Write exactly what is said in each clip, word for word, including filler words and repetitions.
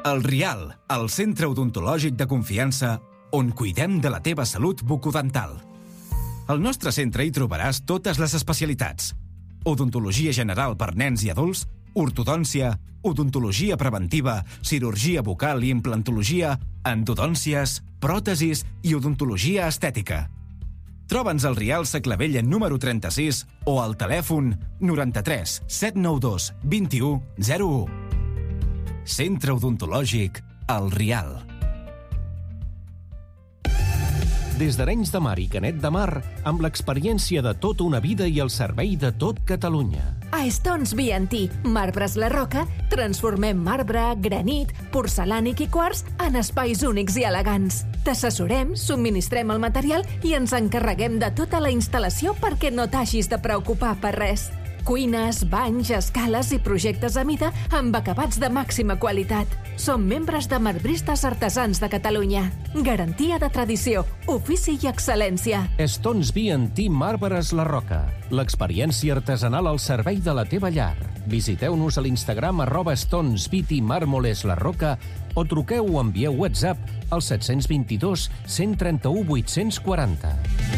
El Rial, el centre odontològic de confiança on cuidem de la teva salut bucodental. Al nostre centre hi trobaràs totes les especialitats. Odontologia general per nens i adults, ortodòncia, odontologia preventiva, cirurgia bucal i implantologia, endodòncies, pròtesis i odontologia estètica. Troba'ns al Rial Saclavella número trenta-sis o al telèfon noranta-tres set nou dos vint u zero u. Centre Odontològic El Rial. Des d'Arenys de Mar i Canet de Mar, amb l'experiència de tota una vida i el servei de tot Catalunya. A Stones B and T, Marbres La Roca, transformem marbre, granit, porcelànic i quars en espais únics i elegants. T'assessorem, subministrem el material i ens encarreguem de tota la instal·lació perquè no t'hagis de preocupar per res. Cuines, banys, escales i projectes a mida amb acabats de màxima qualitat. Som membres de Marbristes Artesans de Catalunya. Garantia de tradició, ofici i excel·lència. Stones B and T Marbres La Roca. L'experiència artesanal al servei de la teva llar. Visiteu-nos a l'Instagram arroba Stones B T Mármoles La Roca o truqueu o envieu WhatsApp al set dos dos, cent trenta-u, vuit-cents quaranta.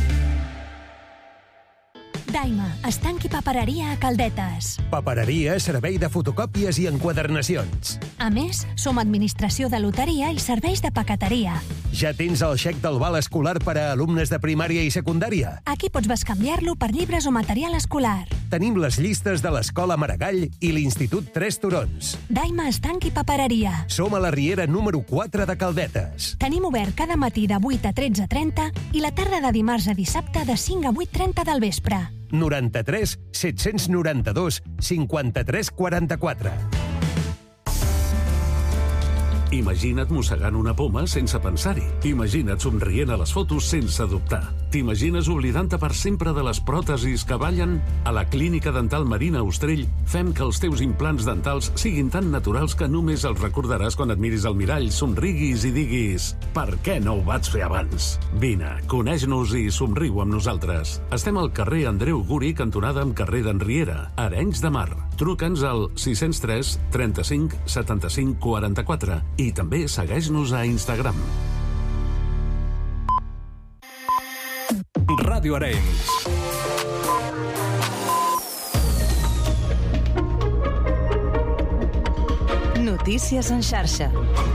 Daima, estanc i papereria a Caldetes. Papereria, servei de fotocòpies i enquadernacions. A més, som administració de loteria i serveis de paqueteria. Ja tens el xec del val escolar per a alumnes de primària i secundària? Aquí pots bescanviar-lo per llibres o material escolar. Tenim les llistes de l'Escola Maragall i l'Institut Tres Turons. Daima, estanc i papereria. Som a la Riera número quatre de Caldetes. Tenim obert cada matí de vuit a tretze trenta i la tarda de dimarts a dissabte de cinc a vuit trenta del vespre. noranta-tres set-cents noranta-dos cinquanta-tres quaranta-quatre. Imagina't mossegant una poma sense pensar-hi. Imagina't somrient a les fotos sense dubtar. T'imagines oblidant-te per sempre de les pròtesis que ballen? A la Clínica Dental Marina Ostrell fem que els teus implants dentals siguin tan naturals que només els recordaràs quan et miris al mirall, somriguis i diguis «Per què no ho vaig fer abans?» Vine, coneix-nos i somriu amb nosaltres. Estem al carrer Andreu Guri, cantonada amb carrer d'Enriera, Arenys de Mar. Truca'ns al sis zero tres, trenta-cinc, setanta-cinc, quaranta-quatre i també segueix-nos a Instagram. Ràdio Arenys. Notícies en xarxa.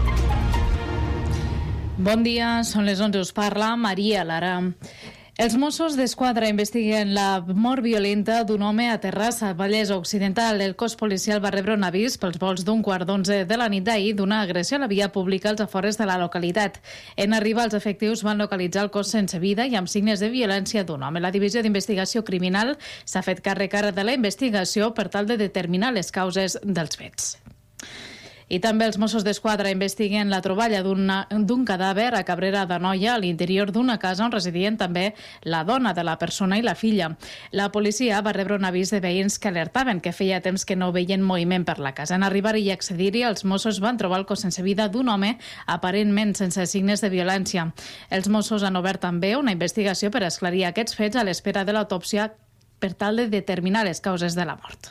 Bon dia, són les onze, us parla Maria Lara. Els Mossos d'Esquadra investiguen la mort violenta d'un home a Terrassa, Vallès Occidental. El cos policial va rebre un avís pels vols d'un quart d'onze de la nit d'ahir d'una agressió a la via pública als afores de la localitat. En arribar, els efectius van localitzar el cos sense vida i amb signes de violència d'un home. La Divisió d'Investigació Criminal s'ha fet càrrec ara de la investigació per tal de determinar les causes dels fets. I també els Mossos d'Esquadra investiguen la troballa d'un cadàver a Cabrera d'Anoia a l'interior d'una casa on residien també la dona de la persona i la filla. La policia va rebre un avís de veïns que alertaven que feia temps que no veien moviment per la casa. En arribar i accedir-hi, els Mossos van trobar el cos sense vida d'un home aparentment sense signes de violència. Els Mossos han obert també una investigació per esclarir aquests fets a l'espera de l'autòpsia per tal de determinar les causes de la mort.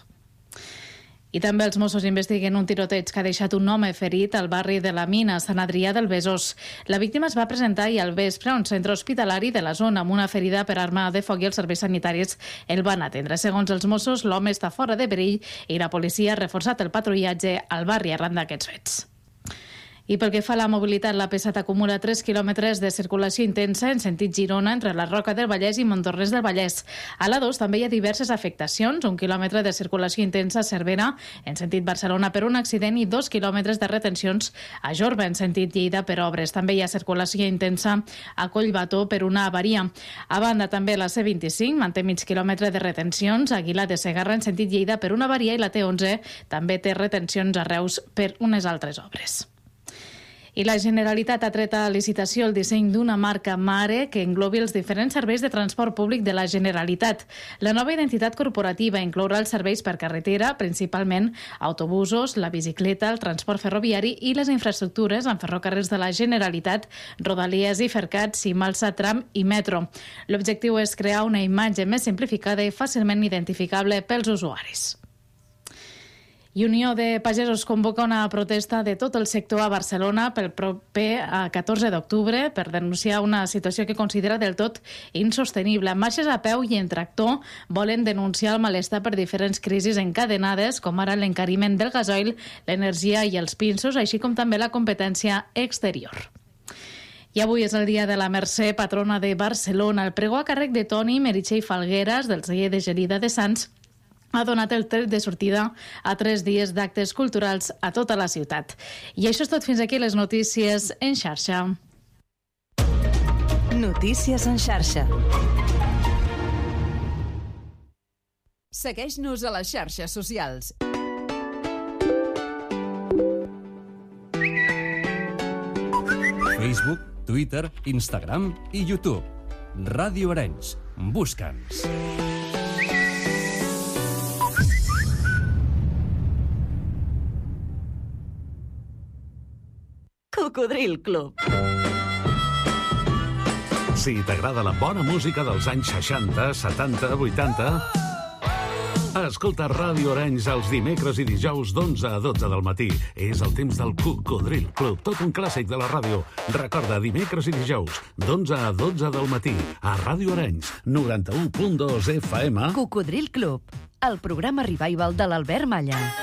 I també els Mossos investiguen un tiroteig que ha deixat un home ferit al barri de la Mina, Sant Adrià del Besòs. La víctima es va presentar ahir al vespre a un centre hospitalari de la zona amb una ferida per arma de foc i els serveis sanitaris el van atendre. Segons els Mossos, l'home està fora de perill i la policia ha reforçat el patrullatge al barri arran d'aquests fets. I pel que fa a la mobilitat, l'A P set acumula tres quilòmetres de circulació intensa en sentit Girona entre la Roca del Vallès i Montornès del Vallès. A l'A dos també hi ha diverses afectacions, un quilòmetre de circulació intensa a Cervera en sentit Barcelona per un accident i dos quilòmetres de retencions a Jorba en sentit Lleida per obres. També hi ha circulació intensa a Collbató per una avaria. A banda, també la C vint-i-cinc manté mig quilòmetre de retencions a Aguilar de Segarra en sentit Lleida per una avaria i la T onze també té retencions a Reus per unes altres obres. I la Generalitat ha tret a licitació el disseny d'una marca mare que englobi els diferents serveis de transport públic de la Generalitat. La nova identitat corporativa inclourà els serveis per carretera, principalment autobusos, la bicicleta, el transport ferroviari i les infraestructures en ferrocarrils de la Generalitat, Rodalies i Fercat, Cimalsa, Tram i Metro. L'objectiu és crear una imatge més simplificada i fàcilment identificable pels usuaris. I Unió de Pagesos convoca una protesta de tot el sector a Barcelona pel proper catorze d'octubre per denunciar una situació que considera del tot insostenible. Marxes a peu i en tractor volen denunciar el malestar per diferents crisis encadenades, com ara l'encariment del gasoil, l'energia i els pinsos, així com també la competència exterior. I avui és el dia de la Mercè, patrona de Barcelona. El pregó a càrrec de Toni Meritxell Falgueras, del celler de Gelida de Sants, ha donat el tret de sortida a tres dies d'actes culturals a tota la ciutat. I això és tot, fins aquí les notícies en xarxa. Notícies en xarxa. Segueix-nos a les xarxes socials. Facebook, Twitter, Instagram i YouTube. Ràdio Arenys. Busca'ns. Cocodril Club. Si t'agrada la bona música dels anys seixanta, setanta, vuitanta... Escolta Ràdio Arenys els dimecres i dijous d'onze a dotze del matí. És el temps del Cocodril Club, tot un clàssic de la ràdio. Recorda, dimecres i dijous, d'onze a dotze del matí, a Ràdio Arenys, noranta-u punt dos F M. Cocodril Club, el programa revival de l'Albert Malla.